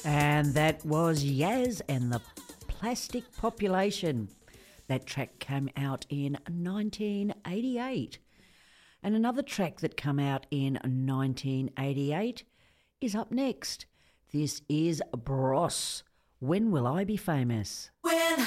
And that was Yaz and the Plastic Population. That track came out in 1988. And another track that came out in 1988 is up next. This is Bros. When Will I Be Famous?